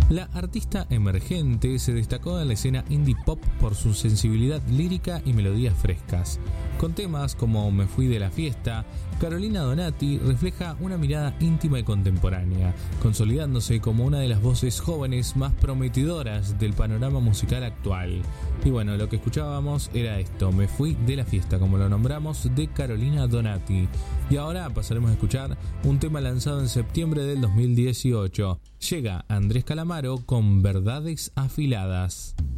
La artista emergente se destacó en la escena indie pop por su sensibilidad lírica y melodías frescas. Con temas como Me fui de la fiesta, Carolina Donati refleja una mirada íntima y contemporánea, consolidándose como una de las voces jóvenes más prometedoras del panorama musical actual. Y bueno, lo que escuchábamos era esto, Me fui de la fiesta, como lo nombramos, de Carolina Donati. Y ahora pasaremos a escuchar un tema lanzado en septiembre del 2018. Llega Andrés Calamaro con Verdades Afiladas.